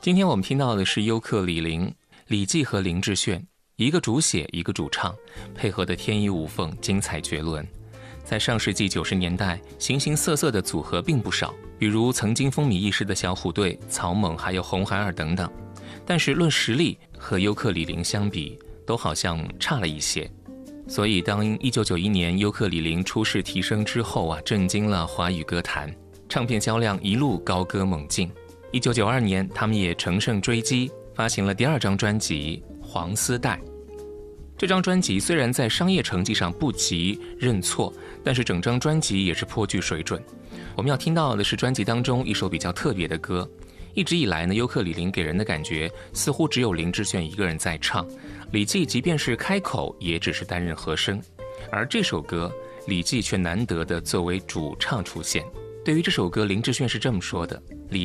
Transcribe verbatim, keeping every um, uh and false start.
今天我们听到的是尤克里林，李济和林志炫，一个主写一个主唱，配合的天衣无缝，精彩绝伦。在上世纪九十年代，形形色色的组合并不少，比如曾经风靡一时的小虎队、草蜢还有红孩儿等等，但是论实力和尤克里林相比都好像差了一些。所以当一九九一年尤克里林出世提升之后啊，震惊了华语歌坛，唱片销量一路高歌猛进。一九九二年他们也乘胜追击，发行了第二张专辑《黄丝带》。这张专辑虽然在商业成绩上不及认错，但是整张专辑也是颇具水准。我们要听到的是专辑当中一首比较特别的歌。一直以来呢，尤克里林给人的感觉似乎只有林志炫一个人在唱，李济即便是开口也只是担任和声，而这首歌李济却难得的作为主唱出现。对于这首歌，林志炫是这么说的：李